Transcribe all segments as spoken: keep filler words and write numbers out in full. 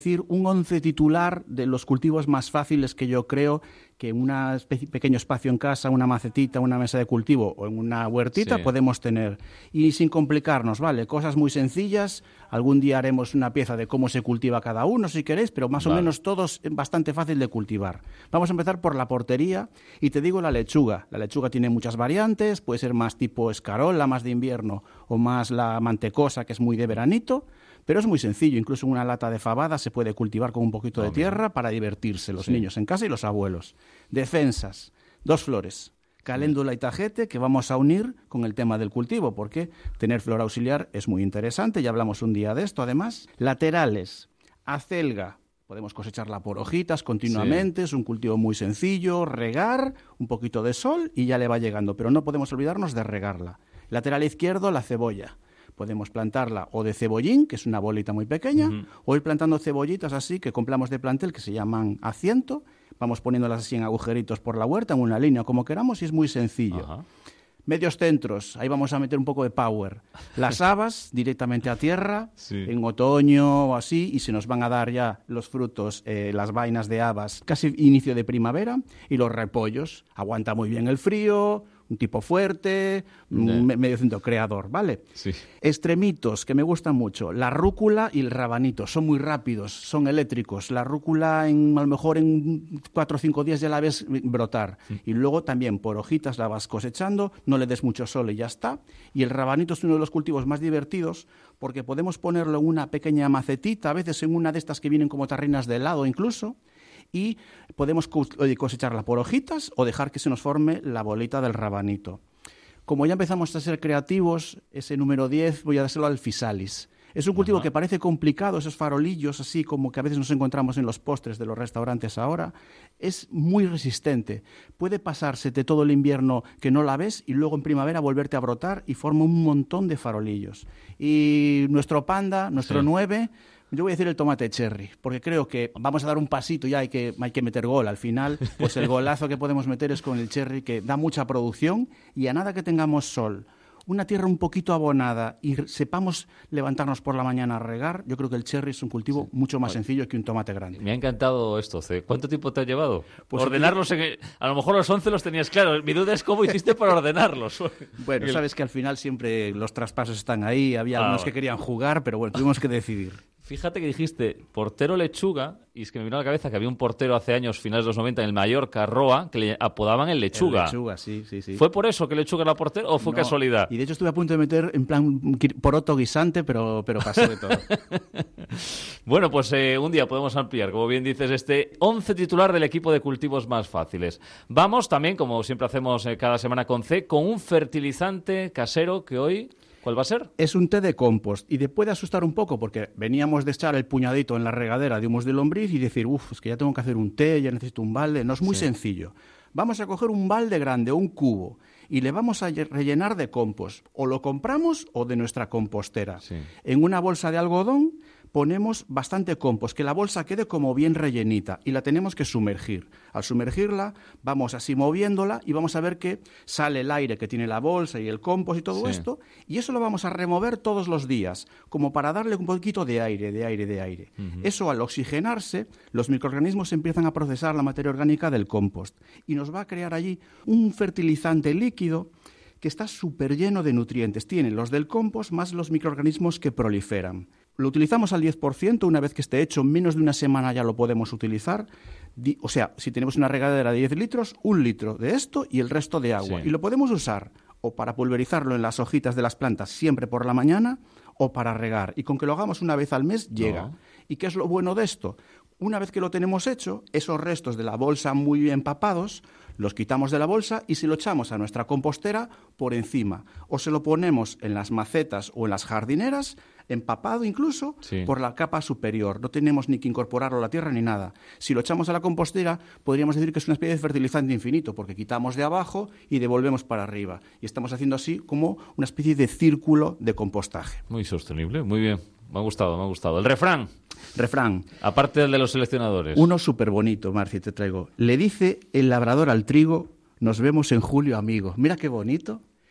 decir un once titular de los cultivos más fáciles que yo creo que en un pequeño espacio en casa, una macetita, una mesa de cultivo o en una huertita sí. podemos tener. Y sin complicarnos, ¿vale? Cosas muy sencillas. Algún día haremos una pieza de cómo se cultiva cada uno, si queréis, pero más vale. o menos todos bastante fácil de cultivar. Vamos a empezar por la portería y te digo la lechuga. La lechuga tiene muchas variantes, puede ser más tipo escarola, más de invierno, o más la mantecosa, que es muy de veranito. Pero es muy sencillo, incluso una lata de fabada se puede cultivar con un poquito de tierra para divertirse los sí. niños en casa y los abuelos. Defensas, dos flores, caléndula y tajete, que vamos a unir con el tema del cultivo, porque tener flor auxiliar es muy interesante, ya hablamos un día de esto además. Laterales, acelga, podemos cosecharla por hojitas continuamente, sí. es un cultivo muy sencillo, regar, un poquito de sol y ya le va llegando, pero no podemos olvidarnos de regarla. Lateral izquierdo, la cebolla. Podemos plantarla o de cebollín, que es una bolita muy pequeña, uh-huh. o ir plantando cebollitas así, que compramos de plantel, que se llaman asiento. Vamos poniéndolas así en agujeritos por la huerta, en una línea, como queramos, y es muy sencillo. Uh-huh. Medios centros, ahí vamos a meter un poco de power. Las habas directamente a tierra, sí. en otoño o así, y se nos van a dar ya los frutos, eh, las vainas de habas, casi inicio de primavera, y los repollos. Aguanta muy bien el frío, un tipo fuerte, un yeah. medio centro creador, ¿vale? Sí. Extremitos, que me gustan mucho. La rúcula y el rabanito, son muy rápidos, son eléctricos. La rúcula, en, a lo mejor en cuatro o cinco días ya la ves brotar. Sí. Y luego también por hojitas la vas cosechando, no le des mucho sol y ya está. Y el rabanito es uno de los cultivos más divertidos porque podemos ponerlo en una pequeña macetita, a veces en una de estas que vienen como tarrinas de helado incluso, y podemos cosecharla por hojitas o dejar que se nos forme la bolita del rabanito. Como ya empezamos a ser creativos, ese número diez voy a dárselo al physalis. Es un cultivo Ajá. que parece complicado, esos farolillos así como que a veces nos encontramos en los postres de los restaurantes ahora. Es muy resistente. Puede pasársete todo el invierno que no la ves y luego en primavera volverte a brotar y forma un montón de farolillos. Y nuestro panda, nuestro sí. nueve... Yo voy a decir el tomate cherry, porque creo que vamos a dar un pasito, ya hay que, hay que meter gol al final, pues el golazo que podemos meter es con el cherry, que da mucha producción y a nada que tengamos sol, una tierra un poquito abonada y sepamos levantarnos por la mañana a regar, yo creo que el cherry es un cultivo sí. mucho más sencillo que un tomate grande. Me ha encantado esto, C. ¿Cuánto tiempo te ha llevado? Pues ordenarlos, en, a lo mejor los once los tenías claros. Mi duda es cómo hiciste para ordenarlos. Bueno, el... sabes que al final siempre los traspasos están ahí, había ah, algunos bueno. que querían jugar, pero bueno, tuvimos que decidir. Fíjate que dijiste portero lechuga, y es que me vino a la cabeza que había un portero hace años, finales de los noventa, en el Mallorca, Roa, que le apodaban el lechuga. El lechuga, sí, sí, sí. ¿Fue por eso que lechuga era portero o fue no, casualidad? Y de hecho estuve a punto de meter en plan poroto guisante, pero, pero pasé de todo. Bueno, pues eh, un día podemos ampliar, como bien dices, este once titular del equipo de cultivos más fáciles. Vamos también, como siempre hacemos eh, cada semana con C, con un fertilizante casero que hoy... ¿Cuál va a ser? Es un té de compost y te puede asustar un poco porque veníamos de echar el puñadito en la regadera de humus de lombriz y decir, uff, es que ya tengo que hacer un té, ya necesito un balde. No, es muy sí. sencillo. Vamos a coger un balde grande o un cubo y le vamos a rellenar de compost. O lo compramos o de nuestra compostera. Sí. En una bolsa de algodón ponemos bastante compost, que la bolsa quede como bien rellenita y la tenemos que sumergir. Al sumergirla vamos así moviéndola y vamos a ver que sale el aire que tiene la bolsa y el compost y todo sí. esto, y eso lo vamos a remover todos los días, como para darle un poquito de aire, de aire, de aire. Uh-huh. Eso al oxigenarse, los microorganismos empiezan a procesar la materia orgánica del compost y nos va a crear allí un fertilizante líquido que está súper lleno de nutrientes. Tiene los del compost más los microorganismos que proliferan. Lo utilizamos al diez por ciento, una vez que esté hecho, en menos de una semana ya lo podemos utilizar. Di, o sea, si tenemos una regadera de diez litros, un litro de esto y el resto de agua. Sí. Y lo podemos usar o para pulverizarlo en las hojitas de las plantas siempre por la mañana o para regar. Y con que lo hagamos una vez al mes, llega. No. ¿Y qué es lo bueno de esto? Una vez que lo tenemos hecho, esos restos de la bolsa muy empapados, los quitamos de la bolsa y se lo echamos a nuestra compostera por encima. O se lo ponemos en las macetas o en las jardineras, empapado incluso, sí. por la capa superior. No tenemos ni que incorporarlo a la tierra ni nada. Si lo echamos a la compostera, podríamos decir que es una especie de fertilizante infinito, porque quitamos de abajo y devolvemos para arriba. Y estamos haciendo así como una especie de círculo de compostaje. Muy sostenible, muy bien. Me ha gustado, me ha gustado. El refrán. Refrán. Aparte del de los seleccionadores. Uno súper bonito, Marci, te traigo. Le dice el labrador al trigo, nos vemos en julio, amigo. Mira qué bonito.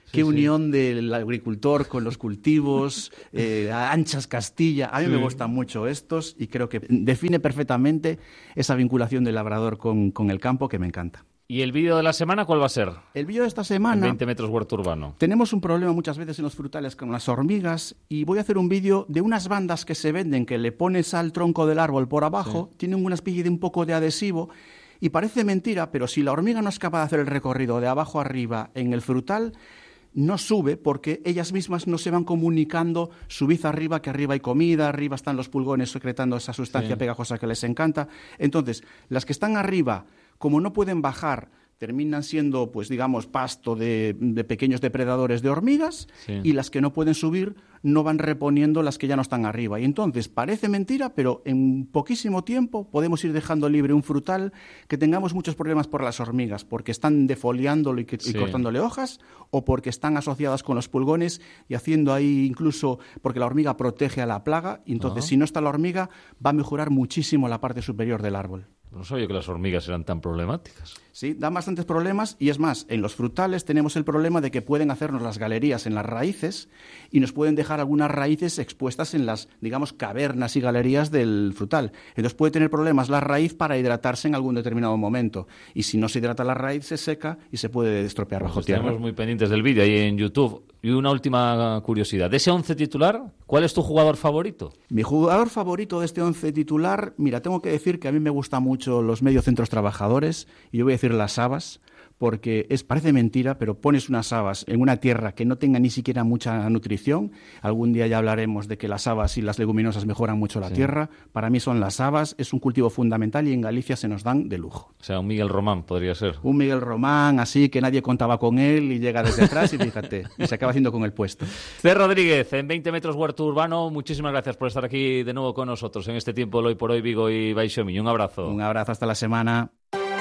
Qué sí, unión sí. del agricultor con los cultivos, eh, Anchas Castilla. A mí sí. me gustan mucho estos y creo que define perfectamente esa vinculación del labrador con, con el campo que me encanta. ¿Y el vídeo de la semana cuál va a ser? El vídeo de esta semana... En veinte metros huerto urbano. Tenemos un problema muchas veces en los frutales con las hormigas y voy a hacer un vídeo de unas bandas que se venden que le pones al tronco del árbol por abajo, sí. tienen una especie de un poco de adhesivo y parece mentira, pero si la hormiga no es capaz de hacer el recorrido de abajo a arriba en el frutal, no sube porque ellas mismas no se van comunicando, subid arriba, que arriba hay comida, arriba están los pulgones secretando esa sustancia sí. pegajosa que les encanta. Entonces, las que están arriba, como no pueden bajar, terminan siendo, pues digamos, pasto de, de pequeños depredadores de hormigas sí. y las que no pueden subir no van reponiendo las que ya no están arriba. Y entonces, parece mentira, pero en poquísimo tiempo podemos ir dejando libre un frutal que tengamos muchos problemas por las hormigas, porque están defoliándolo y, que, sí. y cortándole hojas, o porque están asociadas con los pulgones y haciendo ahí incluso, porque la hormiga protege a la plaga, y entonces uh-huh. si no está la hormiga, va a mejorar muchísimo la parte superior del árbol. No sabía que las hormigas eran tan problemáticas. Sí, dan bastantes problemas y es más, en los frutales tenemos el problema de que pueden hacernos las galerías en las raíces y nos pueden dejar algunas raíces expuestas en las, digamos, cavernas y galerías del frutal. Entonces puede tener problemas la raíz para hidratarse en algún determinado momento y si no se hidrata la raíz se seca y se puede estropear bajo pues tierra. Estamos muy pendientes del vídeo ahí en YouTube. Y una última curiosidad, de ese once titular, ¿cuál es tu jugador favorito? Mi jugador favorito de este once titular, mira, tengo que decir que a mí me gustan mucho los mediocentros trabajadores y yo voy a decir las habas, porque es, parece mentira, pero pones unas habas en una tierra que no tenga ni siquiera mucha nutrición. Algún día ya hablaremos de que las habas y las leguminosas mejoran mucho la sí. tierra. Para mí son las habas, es un cultivo fundamental y en Galicia se nos dan de lujo. O sea, un Miguel Román podría ser. Un Miguel Román, así que nadie contaba con él y llega desde atrás y fíjate, y se acaba haciendo con el puesto. C. Rodríguez, en veinte metros huerto urbano, muchísimas gracias por estar aquí de nuevo con nosotros en este tiempo, hoy por hoy, Vigo y Baixo Miño. Un abrazo. Un abrazo, hasta la semana.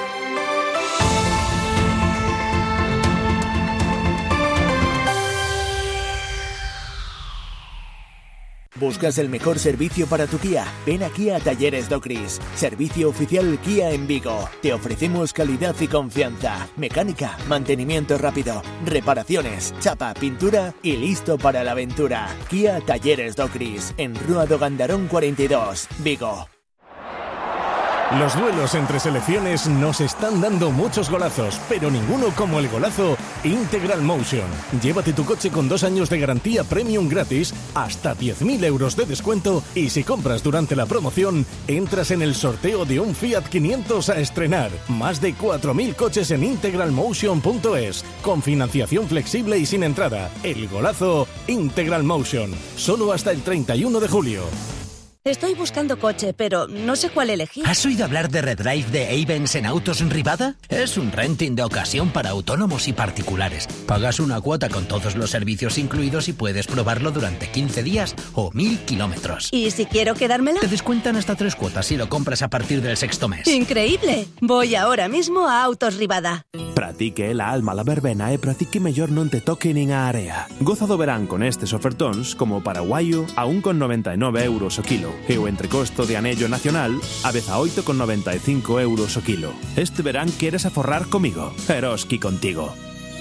¿Buscas el mejor servicio para tu Kia? Ven aquí a Talleres Docris, servicio oficial Kia en Vigo. Te ofrecemos calidad y confianza, mecánica, mantenimiento rápido, reparaciones, chapa, pintura y listo para la aventura. Kia Talleres Docris, en Rúa do Gandarón cuarenta y dos, Vigo. Los duelos entre selecciones nos están dando muchos golazos, pero ninguno como el golazo Integral Motion. Llévate tu coche con dos años de garantía premium gratis, hasta diez mil euros de descuento y si compras durante la promoción, entras en el sorteo de un Fiat quinientos a estrenar. Más de cuatro mil coches en integral motion punto es, con financiación flexible y sin entrada. El golazo Integral Motion, solo hasta el treinta y uno de julio. Estoy buscando coche, pero no sé cuál elegir. ¿Has oído hablar de Redrive de Ayvens en Autos Rivada? Es un renting de ocasión para autónomos y particulares. Pagas una cuota con todos los servicios incluidos y puedes probarlo durante quince días o mil kilómetros. ¿Y si quiero quedármela? Te descuentan hasta tres cuotas si lo compras a partir del sexto mes. ¡Increíble! Voy ahora mismo a Autos Rivada. Pratique la alma la verbena e pratique mellor non te toque nin a area. Goza do verán con estes ofertóns como paraguayo a un con noventa e nove euros o kilo e o entrecosto de anello nacional a dezaoito con noventa e cinco euros o kilo. Este verán queres aforrar comigo. Eroski contigo.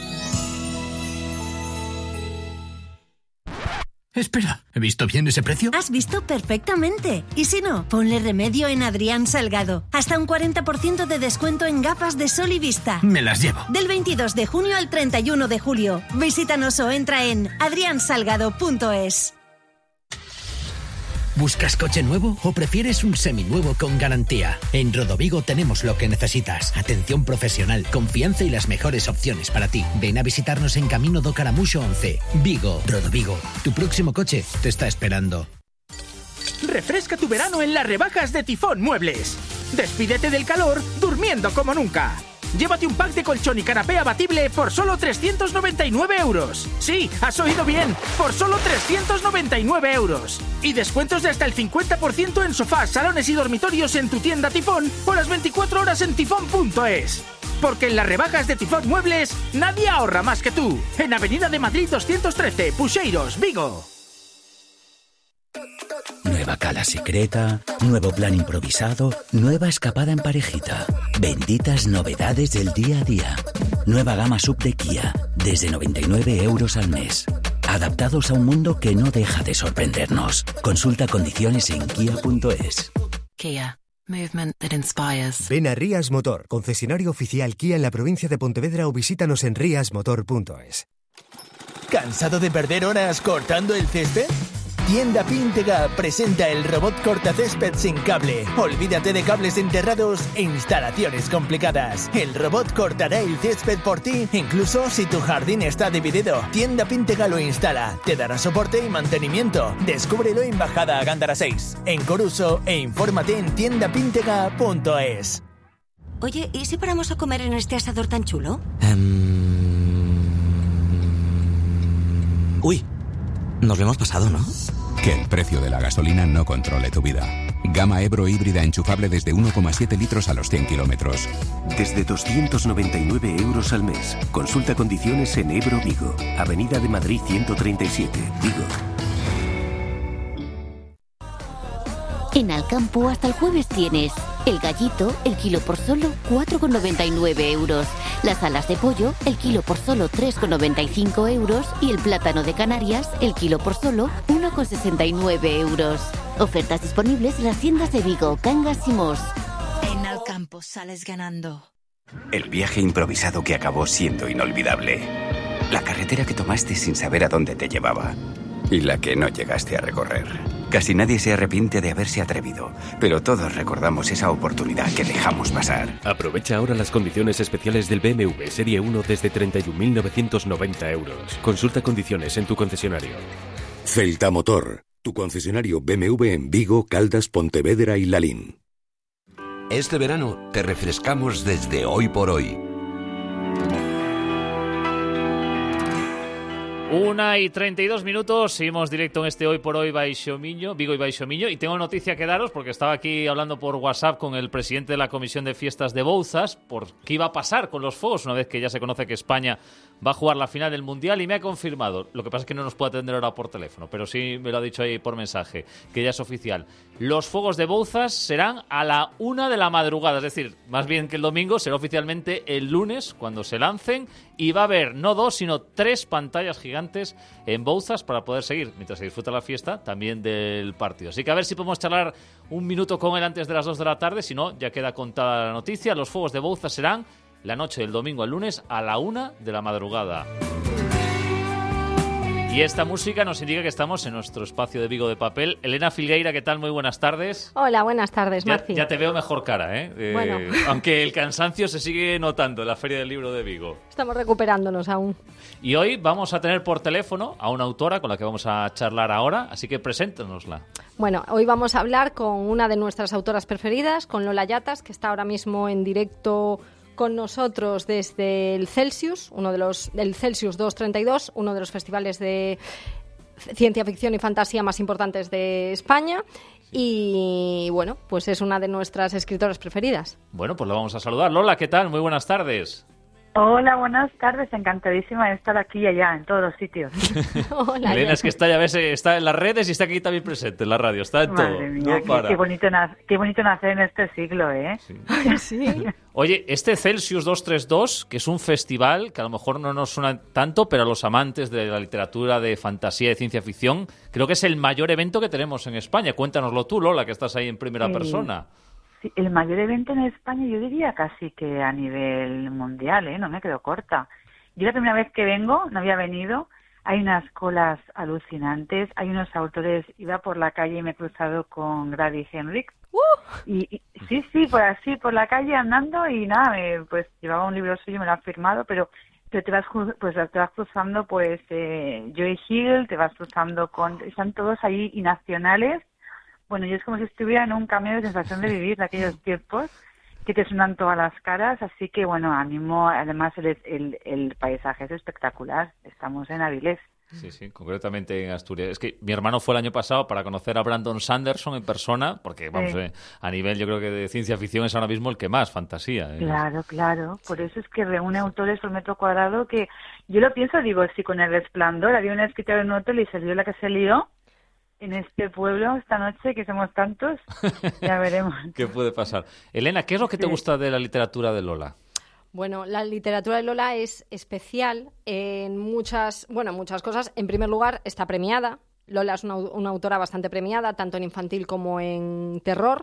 Espera, ¿he visto bien ese precio? Has visto perfectamente. Y si no, ponle remedio en Adrián Salgado. Hasta un cuarenta por ciento de descuento en gafas de sol y vista. Me las llevo. Del veintidós de junio al treinta y uno de julio. Visítanos o entra en adrián salgado punto es. ¿Buscas coche nuevo o prefieres un seminuevo con garantía? En Rodovigo tenemos lo que necesitas. Atención profesional, confianza y las mejores opciones para ti. Ven a visitarnos en Camino do Caramuxo once. Vigo, Rodovigo. Tu próximo coche te está esperando. Refresca tu verano en las rebajas de Tifón Muebles. Despídete del calor durmiendo como nunca. Llévate un pack de colchón y canapé abatible por solo trescientos noventa y nueve euros. Sí, has oído bien, por solo trescientos noventa y nueve euros. Y descuentos de hasta el cincuenta por ciento en sofás, salones y dormitorios en tu tienda Tifón o las veinticuatro horas en tifón punto es. Porque en las rebajas de Tifón Muebles nadie ahorra más que tú. En Avenida de Madrid doscientos trece, Puxeiros, Vigo. Nueva cala secreta, nuevo plan improvisado, nueva escapada en parejita. Benditas novedades del día a día. Nueva gama sub de Kia, desde noventa y nueve euros al mes. Adaptados a un mundo que no deja de sorprendernos. Consulta condiciones en kia punto es. Kia. Movement that inspires. Ven a Rías Motor, concesionario oficial Kia en la provincia de Pontevedra, o visítanos en rías motor punto es. ¿Cansado de perder horas cortando el césped? Tienda Píntega presenta el robot cortacésped sin cable. Olvídate de cables enterrados e instalaciones complicadas. El robot cortará el césped por ti, incluso si tu jardín está dividido. Tienda Píntega lo instala, te dará soporte y mantenimiento. Descúbrelo en Bajada a Gándara seis, en Coruso, e infórmate en tienda píntega punto es. Oye, ¿y si paramos a comer en este asador tan chulo? Um... Uy, nos lo hemos pasado, ¿no? Que el precio de la gasolina no controle tu vida. Gama Ebro híbrida enchufable desde uno coma siete litros a los cien kilómetros. Desde doscientos noventa y nueve euros al mes. Consulta condiciones en Ebro Vigo. Avenida de Madrid ciento treinta y siete, Vigo. En Alcampo hasta el jueves tienes el gallito, el kilo por solo cuatro con noventa y nueve euros. Las alas de pollo, el kilo por solo tres con noventa y cinco euros. Y el plátano de Canarias, el kilo por solo uno con sesenta y nueve euros. Ofertas disponibles en las tiendas de Vigo, Cangas y Mos. En Alcampo sales ganando. El viaje improvisado que acabó siendo inolvidable. La carretera que tomaste sin saber a dónde te llevaba. Y la que no llegaste a recorrer. Casi nadie se arrepiente de haberse atrevido, pero todos recordamos esa oportunidad que dejamos pasar. Aprovecha ahora las condiciones especiales del B M W Serie uno desde treinta y un mil novecientos noventa euros. Consulta condiciones en tu concesionario. Celta Motor, tu concesionario B M W en Vigo, Caldas, Pontevedra y Lalín. Este verano te refrescamos desde hoy por hoy. Una y treinta y dos minutos, seguimos directo en este Hoy por Hoy Baixo Miño, Vigo y Baixo Miño, y tengo noticia que daros porque estaba aquí hablando por WhatsApp con el presidente de la Comisión de Fiestas de Bouzas por qué iba a pasar con los fuegos una vez que ya se conoce que España va a jugar la final del Mundial, y me ha confirmado, lo que pasa es que no nos puede atender ahora por teléfono, pero sí me lo ha dicho ahí por mensaje, que ya es oficial. Los fuegos de Bouzas serán a la una de la madrugada, es decir, más bien que el domingo, será oficialmente el lunes cuando se lancen, y va a haber no dos, sino tres pantallas gigantes en Bouzas para poder seguir, mientras se disfruta la fiesta, también del partido. Así que a ver si podemos charlar un minuto con él antes de las dos de la tarde, si no, ya queda contada la noticia. Los fuegos de Bouzas serán la noche del domingo al lunes a la una de la madrugada. Y esta música nos indica que estamos en nuestro espacio de Vigo de Papel. Elena Filgueira, ¿qué tal? Muy buenas tardes. Hola, buenas tardes, Marci. Ya, ya te veo mejor cara, ¿eh? eh bueno. Aunque el cansancio se sigue notando en la Feria del Libro de Vigo. Estamos recuperándonos aún. Y hoy vamos a tener por teléfono a una autora con la que vamos a charlar ahora, así que preséntanosla. Bueno, hoy vamos a hablar con una de nuestras autoras preferidas, con Lola Yatas, que está ahora mismo en directo con nosotros desde el Celsius, uno de los del Celsius doscientos treinta y dos, uno de los festivales de ciencia ficción y fantasía más importantes de España, y bueno, pues es una de nuestras escritoras preferidas. Bueno, pues la vamos a saludar. Lola, ¿qué tal? Muy buenas tardes. Hola, buenas tardes, encantadísima de estar aquí y allá, en todos los sitios. Hola, Elena, es que está, ya ves, está en las redes y está aquí también presente, en la radio, está en Madre todo. Mía, No qué, para. qué, bonito nac- qué bonito nacer en este siglo, ¿eh? Sí. ¿Sí? Oye, este Celsius doscientos treinta y dos, que es un festival que a lo mejor no nos suena tanto, pero a los amantes de la literatura, de fantasía, de ciencia ficción, creo que es el mayor evento que tenemos en España. Cuéntanoslo tú, Lola, que estás ahí en primera Sí. persona. Sí, el mayor evento en España, yo diría casi que a nivel mundial, ¿eh? No me quedo corta. Yo la primera vez que vengo, no había venido, hay unas colas alucinantes, hay unos autores, iba por la calle y me he cruzado con Grady Hendrix, uh. y, y sí, sí, por así, por la calle andando, y nada, me, pues llevaba un libro suyo, me lo ha firmado, pero, pero te vas pues te vas cruzando, pues, eh, Joy Hill, te vas cruzando con, están todos ahí y nacionales. Bueno, yo es como si estuviera en un cambio de sensación de vivir de aquellos tiempos que te suenan todas las caras, así que bueno, animo, además el, el, el paisaje es espectacular, estamos en Avilés. Sí, sí, concretamente en Asturias. Es que mi hermano fue el año pasado para conocer a Brandon Sanderson en persona, porque vamos, Sí. eh, a nivel yo creo que de ciencia ficción es ahora mismo el que más, fantasía. ¿eh? Claro, claro, por eso es que reúne autores por metro cuadrado que yo lo pienso, digo, si con El Resplandor había una escritora en un hotel y se dio la que se lió, en este pueblo esta noche, que somos tantos, ya veremos. ¿Qué puede pasar? Elena, ¿qué es lo que te Sí. gusta de la literatura de Lola? Bueno, la literatura de Lola es especial en muchas, bueno, muchas cosas. En primer lugar, está premiada. Lola es una, una autora bastante premiada, tanto en infantil como en terror.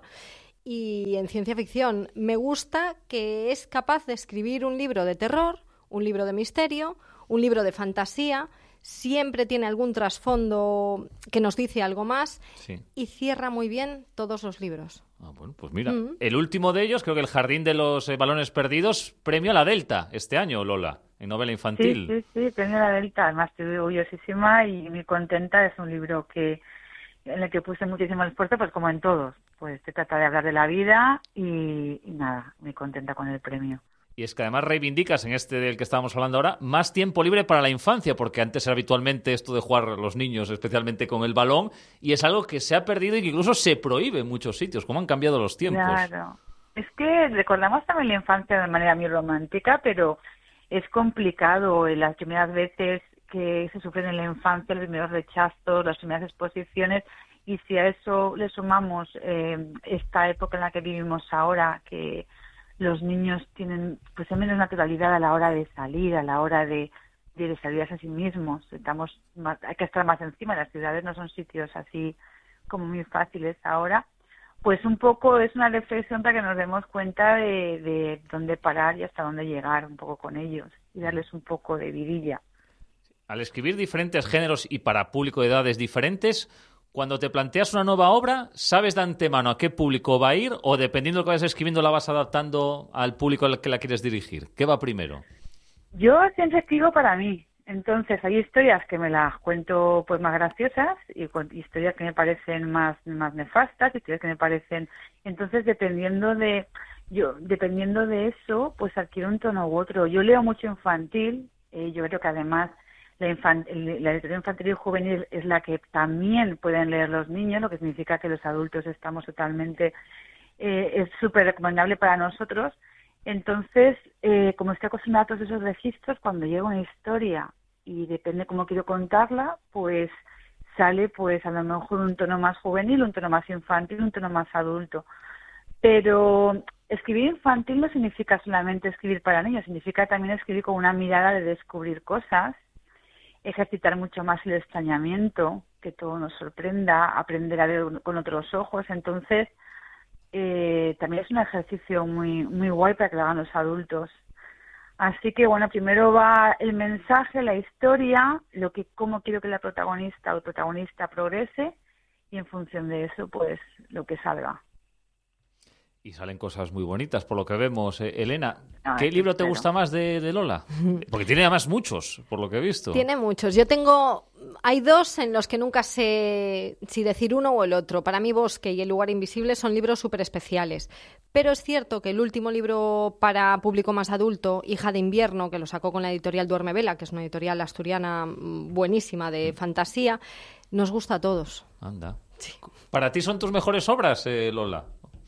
Y en ciencia ficción me gusta que es capaz de escribir un libro de terror, un libro de misterio, un libro de fantasía. Siempre tiene algún trasfondo que nos dice algo más, sí. Y cierra muy bien todos los libros. Ah, bueno, pues mira, Mm. el último de ellos, creo que El jardín de los eh, balones perdidos, premio a la Delta este año, Lola, en novela infantil. Sí, sí, sí, premio a la Delta. Además estoy orgullosísima y muy contenta. Es un libro que en el que puse muchísimo esfuerzo, pues como en todos. Pues se trata de hablar de la vida y, y nada, muy contenta con el premio. Y es que además reivindicas en este del que estábamos hablando ahora más tiempo libre para la infancia, porque antes era habitualmente esto de jugar los niños, especialmente con el balón, y es algo que se ha perdido y que incluso se prohíbe en muchos sitios. ¿Cómo han cambiado los tiempos? Claro. Es que recordamos también la infancia de manera muy romántica, pero es complicado en las primeras veces que se sufren en la infancia, los primeros rechazos, las primeras exposiciones, y si a eso le sumamos eh, esta época en la que vivimos ahora, que los niños tienen pues menos naturalidad a la hora de salir, a la hora de, de desarrollarse a sí mismos. Estamos más, hay que estar más encima, las ciudades no son sitios así como muy fáciles ahora. Pues un poco es una reflexión para que nos demos cuenta de, de dónde parar y hasta dónde llegar un poco con ellos y darles un poco de vidilla. Al escribir diferentes géneros y para público de edades diferentes, cuando te planteas una nueva obra, ¿sabes de antemano a qué público va a ir o dependiendo de lo que vayas escribiendo la vas adaptando al público al que la quieres dirigir? ¿Qué va primero? Yo siempre escribo para mí. Entonces hay historias que me las cuento pues más graciosas y cu- historias que me parecen más más nefastas, historias que me parecen... Entonces dependiendo de yo dependiendo de eso, pues adquiero un tono u otro. Yo leo mucho infantil, eh, yo creo que además La, infan- la literatura infantil y juvenil es la que también pueden leer los niños, lo que significa que los adultos estamos totalmente, eh, es súper recomendable para nosotros. Entonces, eh, como estoy acostumbrada a todos esos registros, cuando llega una historia y depende cómo quiero contarla, pues sale pues a lo mejor un tono más juvenil, un tono más infantil, un tono más adulto. Pero escribir infantil no significa solamente escribir para niños, significa también escribir con una mirada de descubrir cosas, ejercitar mucho más el extrañamiento, que todo nos sorprenda, aprender a ver con otros ojos. Entonces, eh, también es un ejercicio muy muy guay para que lo hagan los adultos. Así que, bueno, primero va el mensaje, la historia, lo que cómo quiero que la protagonista o el protagonista progrese, y en función de eso, pues, lo que salga. Y salen cosas muy bonitas, por lo que vemos. Eh, Elena, Ah, ¿qué libro te espero. gusta más de, de Lola? Porque tiene además muchos, por lo que he visto. Tiene muchos. Yo tengo... Hay dos en los que nunca sé si decir uno o el otro. Para mí, Bosque y El lugar invisible son libros súper especiales. Pero es cierto que el último libro para público más adulto, Hija de invierno, que lo sacó con la editorial Duerme Vela, que es una editorial asturiana mm, buenísima de fantasía, nos gusta a todos. Anda. ¿Para ti son tus mejores obras, eh, Lola?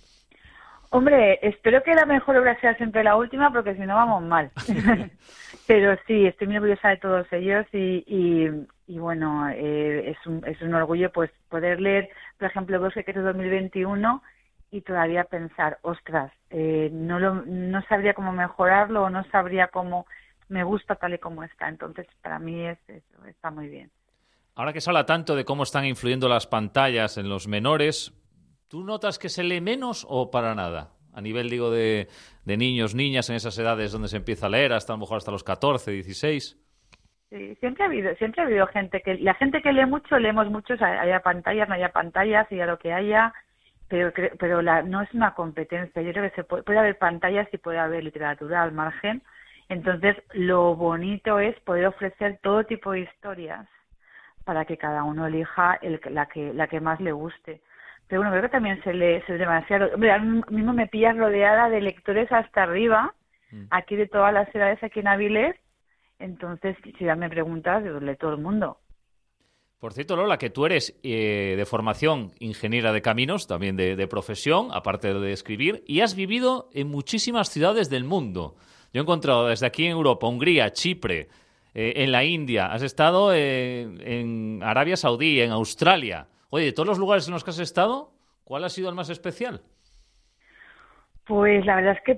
Hombre, espero que la mejor obra sea siempre la última, porque si no vamos mal. Pero sí, estoy muy orgullosa de todos ellos y, y, y bueno, eh, es, un, es un orgullo pues poder leer, por ejemplo, Bosque, que es de dos mil veintiuno, y todavía pensar, ostras, eh, no, lo, no sabría cómo mejorarlo o no sabría cómo me gusta tal y como está. Entonces, para mí es, eso, está muy bien. Ahora que se habla tanto de cómo están influyendo las pantallas en los menores, ¿tú notas que se lee menos o para nada? A nivel, digo, de, de niños, niñas en esas edades donde se empieza a leer, hasta a lo mejor hasta los catorce, dieciséis. Sí, siempre ha habido, siempre ha habido gente que, la gente que lee mucho, leemos mucho, haya pantallas, no haya pantallas, y a lo que haya, pero cre- pero la, no es una competencia. Yo creo que se puede, puede haber pantallas y puede haber literatura al margen. Entonces, lo bonito es poder ofrecer todo tipo de historias para que cada uno elija el, la que la que más le guste. Pero bueno, creo que también se lee, se lee demasiado. Hombre, a mí mismo me pillas rodeada de lectores hasta arriba, mm. aquí de todas las edades aquí en Avilés. Entonces, si ya me preguntas, yo lee todo el mundo. Por cierto, Lola, que tú eres eh, de formación ingeniera de caminos, también de, de profesión, aparte de escribir, y has vivido en muchísimas ciudades del mundo. Yo he encontrado desde aquí en Europa, Hungría, Chipre, eh, en la India, has estado eh, en Arabia Saudí, en Australia. Oye, de todos los lugares en los que has estado, ¿cuál ha sido el más especial? Pues la verdad es que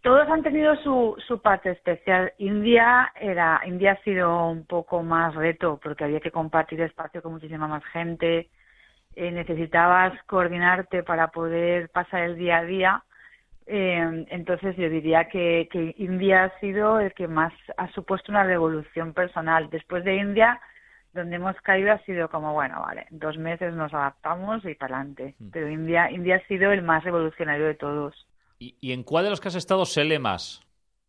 Todos han tenido su, su parte especial. India era India ha sido un poco más reto porque había que compartir espacio con muchísima más gente. Eh, necesitabas coordinarte para poder pasar el día a día. Eh, entonces yo diría que, que India ha sido el que más ha supuesto una revolución personal. Después de India, donde hemos caído ha sido como, bueno, vale, en dos meses nos adaptamos y para adelante. Mm. Pero India, India ha sido el más revolucionario de todos. ¿Y, ¿Y en cuál de los que has estado se lee más?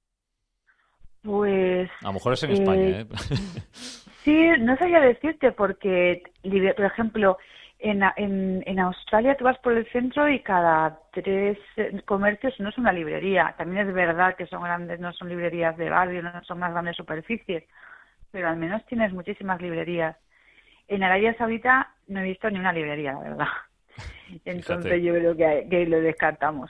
Pues... A lo mejor es en eh, España, ¿eh? Sí, no sabía decirte porque, por ejemplo, en, en, en Australia tú vas por el centro y cada tres comercios no es una librería. También es verdad que son grandes, no son librerías de barrio, no son más grandes superficies, pero al menos tienes muchísimas librerías. En Arabia Saudita no he visto ni una librería, la verdad. Entonces Fíjate. yo creo que, que lo descartamos.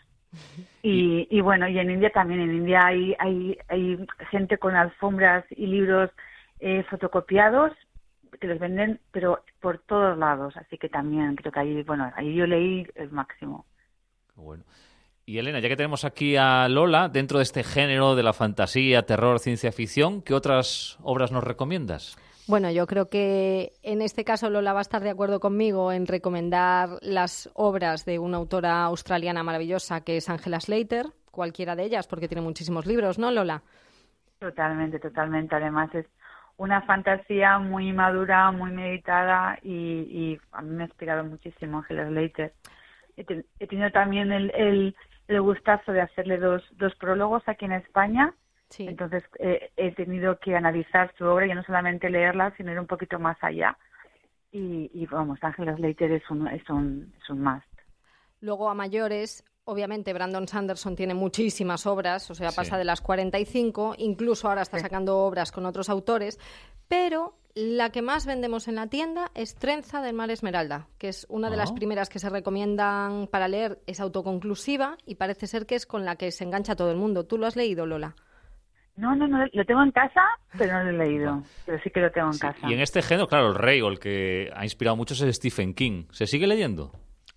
Y, y bueno, y en India también, en India hay, hay, hay gente con alfombras y libros eh, fotocopiados que los venden, pero por todos lados, así que también creo que ahí, bueno, ahí yo leí el máximo. Bueno. Y Elena, ya que tenemos aquí a Lola, dentro de este género de la fantasía, terror, ciencia ficción, ¿qué otras obras nos recomiendas? Bueno, yo creo que en este caso Lola va a estar de acuerdo conmigo en recomendar las obras de una autora australiana maravillosa que es Angela Slater, cualquiera de ellas, porque tiene muchísimos libros, ¿no, Lola? Totalmente, totalmente. Además es una fantasía muy madura, muy meditada y, y a mí me ha inspirado muchísimo Angela Slater. He, te, he tenido también el, el, el gustazo de hacerle dos, dos prólogos aquí en España. Sí. Entonces eh, he tenido que analizar su obra y no solamente leerla, sino ir un poquito más allá. Y, y vamos, Angela Slater es un, es un, es un must. Luego a mayores, obviamente Brandon Sanderson tiene muchísimas obras, o sea, pasa sí. de las cuarenta y cinco, incluso ahora está sí. sacando obras con otros autores, pero la que más vendemos en la tienda es Trenza del Mar Esmeralda, que es una de oh. las primeras que se recomiendan para leer, es autoconclusiva y parece ser que es con la que se engancha todo el mundo. ¿Tú lo has leído, Lola? No, no, no, lo tengo en casa, pero no lo he leído, no. pero sí que lo tengo en sí, casa. Y en este género, claro, el rey o el que ha inspirado mucho es Stephen King. ¿Se sigue leyendo?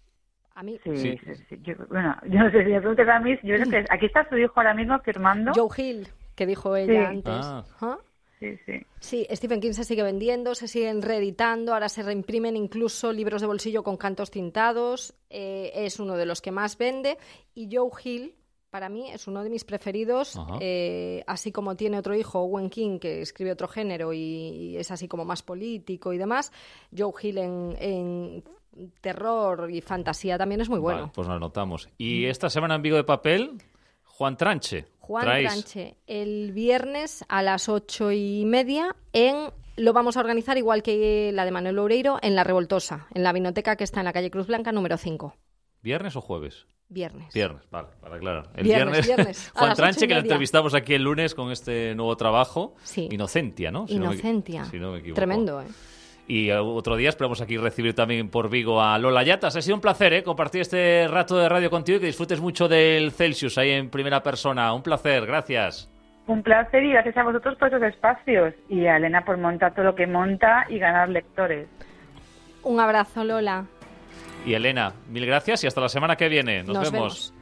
A mí sí. sí. sí, sí. Yo, bueno, yo no sé si me preguntas a mí, yo creo que aquí está su hijo ahora mismo firmando. Joe Hill, que dijo ella sí. antes. Ah. ¿Ah? Sí, sí. Sí, Stephen King se sigue vendiendo, se siguen reeditando, ahora se reimprimen incluso libros de bolsillo con cantos tintados, eh, es uno de los que más vende, y Joe Hill, para mí, es uno de mis preferidos, eh, así como tiene otro hijo, Owen King, que escribe otro género y, y es así como más político y demás. Joe Hill en, en terror y fantasía también es muy bueno. Vale, pues lo anotamos. Y esta semana en Vigo de Papel, Juan Tranche. Juan ¿Traéis? Tranche, el viernes a las ocho y media en... Lo vamos a organizar igual que la de Manuel Loureiro en La Revoltosa, en la vinoteca que está en la calle Cruz Blanca número cinco. ¿Viernes o jueves? Viernes. Viernes, vale, para aclarar. El viernes, viernes, viernes Juan Tranche, que lo entrevistamos aquí el lunes con este nuevo trabajo. Sí. Inocentia, ¿no? Si Inocentia. No me, si no me equivoco. Tremendo, ¿eh? Y otro día esperamos aquí recibir también por Vigo a Lola Yatas. Ha sido un placer, ¿eh? Compartir este rato de radio contigo y que disfrutes mucho del Celsius ahí en primera persona. Un placer, gracias. Un placer y gracias a vosotros por esos espacios. Y a Elena por montar todo lo que monta y ganar lectores. Un abrazo, Lola. Y Elena, mil gracias y hasta la semana que viene. Nos, Nos vemos. vemos.